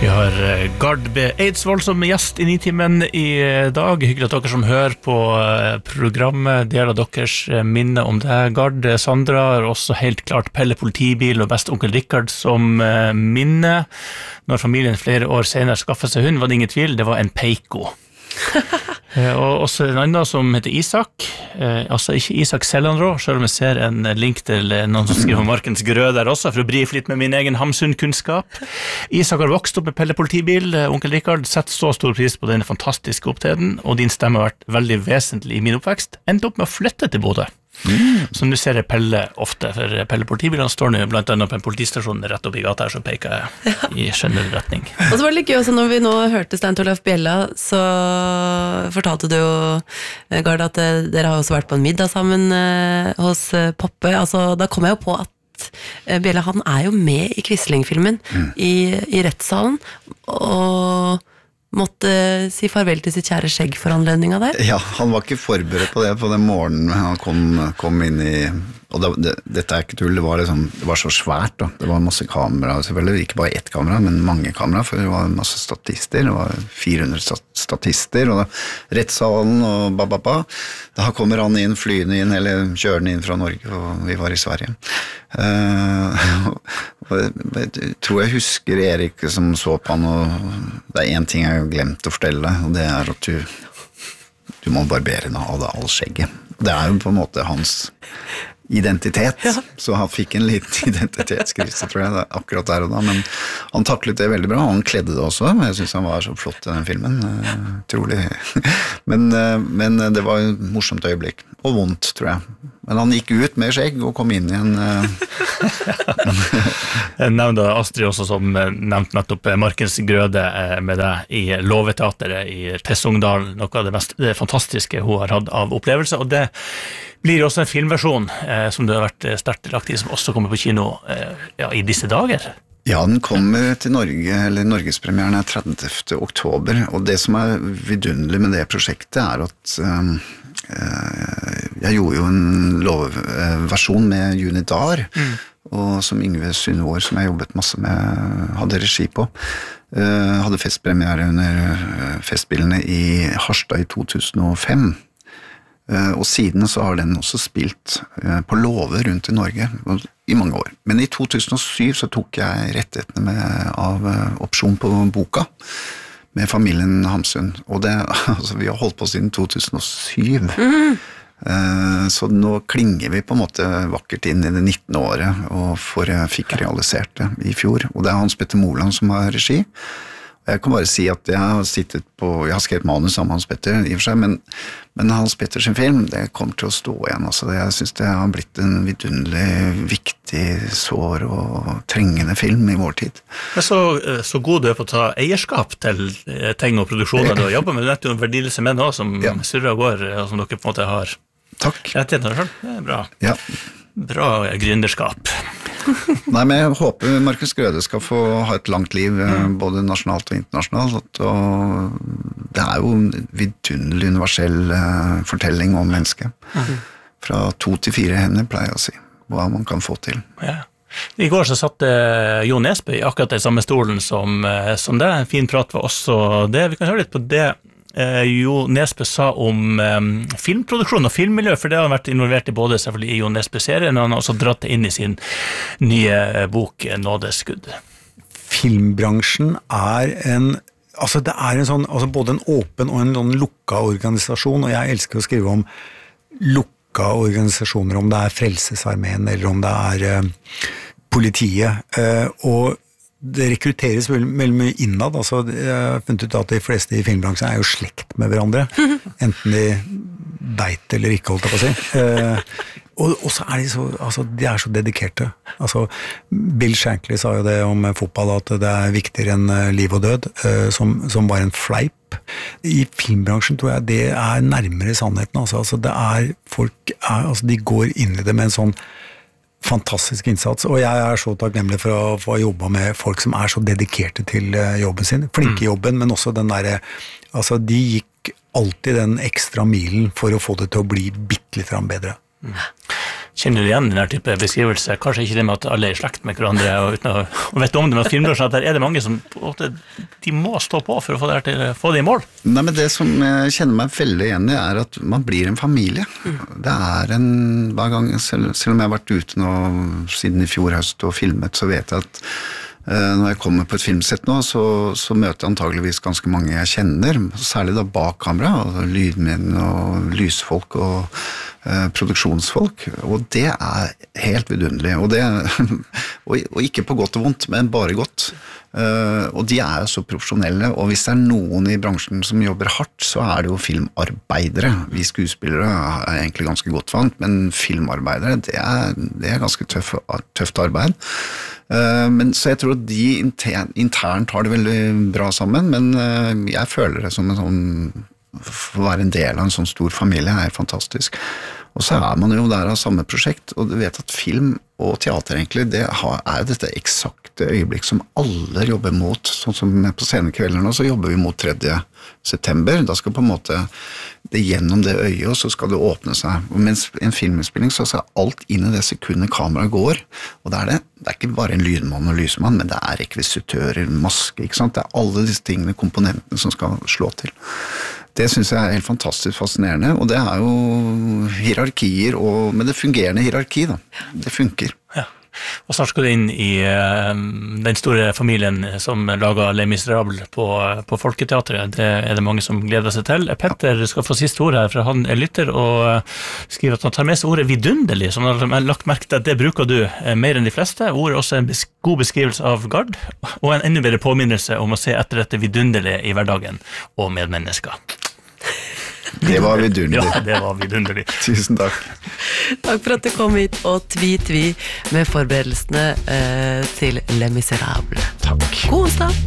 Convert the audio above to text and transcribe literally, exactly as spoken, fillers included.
Vi har Gard B. Eidsvoll som gjest i Nitimen i dag. Hyggelig at dere som hører på programmet deler deres minne om det. Gard, Sandra har også helt klart Pelle politibil og best onkel Rikard som minne. Når familien flere år senere skaffet seg hund, var det ingen tvil, det var en Peiko. Og også en annen som heter Isak, eh, altså ikke Isak Sellandrå, selv om jeg ser en link til noen som skriver om Markens Grø der også, for å brife litt med min egen Hamsun-kunnskap. Isak har vokst opp med Pelle politibil, onkel Rikard setter så stor pris på denne fantastiske opptreden, og din stemme har vært veldig vesentlig i min oppvekst, endte opp med å flytte til Bodø. Mm. Så nå ser jeg Pelle ofte, for Pelle politibilen står nå blant annet på en politistasjon rett opp i gata her, så peker jeg i generell retning. Og så var det litt gøy også, når vi nå hørte Stein Torleif Bjella, så fortalte du jo, Gard, at dere har også vært på en middag sammen hos Poppe. Altså, da kom jeg jo på at Bjella, han er jo med i Quisling-filmen, mm. i, i rettssalen, og måtte si farvel til sitt kjære skjegg for anledninga der. Ja, han var ikke forberedt på det på den morgenen han kom, kom inn i, og det, det, dette er ikke tull, det var, liksom, det var så svært da. Det var masse kamera, selvfølgelig ikke bare ett kamera, men mange kamera, for det var masse statister, det var fire hundre statister, og da, rettssalen og ba, ba, ba. Da kommer han inn, flyende inn, eller kjørende inn fra Norge, og vi var i Sverige. Uh, jeg tror jeg husker Erik som så på han, og det er en ting jeg har glemt å fortelle, og det er at du, du må barbere av det all skjegget. Det er jo på en måte hans identitet, ja. Så han fikk en liten identitetskrise, tror jeg, akkurat der og da, men han taklet det veldig bra, han kledde det også, jeg synes han var så flott i den filmen, uh, trolig, men, uh, men det var et morsomt øyeblikk, og vondt, tror jeg. Men han gikk ut med skjegg og kom inn igjen. Jeg nevnte Astrid også som nevnte nettopp Markens Grøde med deg i Loveteateret i Tessungdalen, noe av det mest det fantastiske hun har hatt av opplevelser, og det blir også en filmversjon eh, som du har vært sterkt delaktig i, som også kommer på kino eh, ja, i disse dager. Ja, den kommer til Norge, eller Norgespremieren er tredivte oktober, og det som er vidunderlig med det prosjektet er at um, jeg gjorde jo en lovversjon med Junidar, mm. og som Yngve Sundvår, som jeg jobbet masse med, hadde regi på. Uh, hadde festpremiere under festspillene i Harstad i to tusen og fem. Uh, og siden så har den også spilt uh, på lover rundt i Norge i mange år. Men i to tusen og syv så tok jeg rettighetene med, av uh, opsjon på boka, med familien Hamsun, og det, altså, vi har holdt på siden to tusen og syv, mm. uh, så nå klinger vi på en måte vakkert inn i det nittende året, og for jeg fikk realisert det i fjor, og det er Hans Petter Moland som har regi. Jeg kan bare si at jeg har sittet på, jeg har skrevet manus sammen med Hans Petter, i og for seg, men, men Hans Petters film, det kommer til å stå igjen, altså, det, jeg synes det har blitt en vidunderlig, viktig, sår og trengende film i vår tid. Men så, så god du er på å ta eierskap til ting og produksjoner du har jobbet med, du vet jo en verdilelse med nå, som ja. Surrer og går, og som dere på en måte har Takk. rettighetene selv. Det er bra. Ja. Bra gründerskap. Nei, men jeg håper Markens Grøde skal få ha et langt liv, mm. både nasjonalt og internasjonalt, og det er jo en vidunderlig universell uh, fortelling om mennesket. Mm. Fra to til fire hender, pleier jeg å si, hva man kan få til. Ja. I går så satt uh, Jo Nesbø i akkurat den samme stolen som, uh, som det. En fin prat var også det. Vi kan høre litt på det Uh, Jo Nesbø sa om um, filmproduksjon og filmmiljø, for det har han vært involvert i både selvfølgelig i Jo Nesbø-serien, og han har også dratt det inn i sin nye bok Nådeskudd. Filmbransjen er en, altså det er en sånn, altså både en åpen og en sånn lukka organisasjon, og jeg elsker å skrive om lukka organisasjoner, om det er Frelsesarmeen, eller om det er uh, politiet, uh, og det rekrutteres veldig mye innad, altså jeg har funnet ut at de fleste i filmbransjen er jo slekt med hverandre, enten de beit eller ikke, holdt jeg på å si. Eh, og, og så er de så, altså de er så dedikerte. Altså, Bill Shankly sa jo det om fotball, at det er viktigere enn liv og død, eh, som, som var en fleip. I filmbransjen tror jeg det er nærmere sannheten, altså, altså det er, folk er, altså de går inn i det med en sånn fantastisk innsats, og jeg er så takknemlig for å få jobba med folk som er så dedikerte til jobben sin, flinke jobben, men også den der, altså de gikk alltid den ekstra milen for å få det til å bli bitte litt bedre. Mm. Kjenner du igjen den type beskrivelse? Kanskje ikke det med at alle er i slekt med hverandre, og uten å og vet om det med filmbransjen, at der er det mange som på en måte, de må stå på for å få det, her til, få det i mål. Nei, men det som jeg kjenner meg veldig igjen i, er at man blir en familie. Det er en, hver gang, selv, selv om jeg har vært ute nå siden i fjor høst og filmet, så vet jeg at Uh, når jeg kommer på et filmsett nå, så, så møter jeg antageligvis ganske mange jeg kjenner, særlig da bak kamera, altså lydmenn og lysfolk og uh, produksjonsfolk, og det er helt vidunderlig, og, det, og, og ikke på godt og vondt, men bare godt. Uh, og de er jo så profesjonelle, og hvis det er noen i bransjen som jobber hardt, så er det jo filmarbeidere. Vi skuespillere er egentlig ganske godt vant, men filmarbeidere, det er, det er ganske tøff, tøft arbeid. Uh, men, så jeg tror at de inter, internt har det veldig bra sammen, men uh, jeg føler det som en sånn, for å være en del av en sånn stor familie er fantastisk. Og så er man jo der av samme prosjekt, og du vet at film og teater egentlig, det er dette eksakte øyeblikk som alle jobber mot, sånn som på scenekvelder nå, så jobber vi mot tredje september, da skal på en måte det gjennom det øyet, og så skal det åpne seg. Og mens en filminnspilling så skal alt inn i det sekundet kameraet går, og det er det, det er ikke bare en lydmann og lysmann, men det er rekvisitører, maske, ikke sant? Det er alle disse tingene, komponentene som skal slå til. Det synes jeg er helt fantastisk fascinerende, og det er jo hierarkier, og, men det fungerende hierarki da, det funker. Ja. Og snart skal du inn i uh, den store familien som lager Les Miserables på, på Folketeatret. Det er det mange som gleder seg til. Petter skal få siste ord her, for han er lytter og skriver at han tar med seg ordet vidunderlig, som han har lagt merke til at det bruker du mer enn de fleste. Ordet er også en besk- god beskrivelse av Gard, og en enda bedre påminnelse om å se etter dette vidunderlige i hverdagen og medmennesker. Det var vidunderlig. Ja, det var vidunderlig. Tusen takk. Takk for at du kom hit og tvi-tvi med forberedelsene eh, til Les Miserables. Takk. God onsdag!